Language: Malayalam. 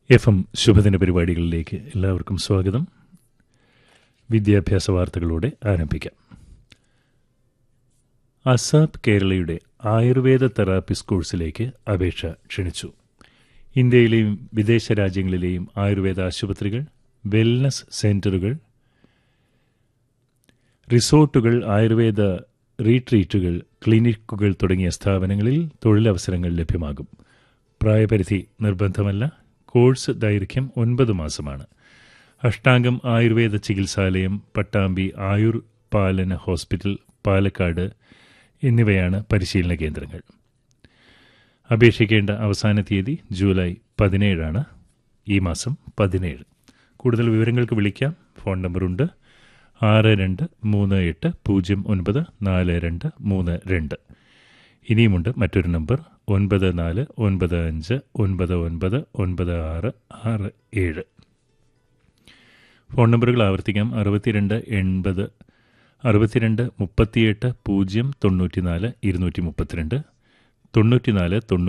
FM ശുഭദിന പരിപാടികളിലേക്ക് എല്ലാവർക്കും സ്വാഗതം. വിദ്യാഭ്യാസ വാർത്തകളോടെ ആരംഭിക്കാം. അസാപ് കേരളയുടെ ആയുർവേദ തെറാപ്പിസ്റ്റ് കോഴ്സിലേക്ക് അപേക്ഷ ക്ഷണിച്ചു. ഇന്ത്യയിലെയും വിദേശ രാജ്യങ്ങളിലെയും ആയുർവേദ ആശുപത്രികൾ, വെൽനസ് സെന്ററുകൾ, റിസോർട്ടുകൾ, ആയുർവേദ റീട്രീറ്റുകൾ, ക്ലിനിക്കുകൾ തുടങ്ങിയ സ്ഥാപനങ്ങളിൽ തൊഴിലവസരങ്ങൾ ലഭ്യമാകും. പ്രായപരിധി നിർബന്ധമല്ല. കോഴ്സ് ദൈർഘ്യം 9 മാസമാണ്. അഷ്ടാംഗം ആയുർവേദ ചികിത്സാലയം, പട്ടാമ്പി ആയുർ പാലന ഹോസ്പിറ്റൽ, പാലക്കാട് എന്നിവയാണ് പരിശീലന കേന്ദ്രങ്ങൾ. അപേക്ഷിക്കേണ്ട അവസാന തീയതി ജൂലൈ 17 ഈ മാസം 17. കൂടുതൽ വിവരങ്ങൾക്ക് വിളിക്കാം. ഫോൺ നമ്പറുണ്ട് 6238094232. ഇനിയുമുണ്ട് മറ്റൊരു നമ്പർ 9495999667. ഫോൺ നമ്പറുകൾ ആവർത്തിക്കാം. 6238 038 094 232 94 90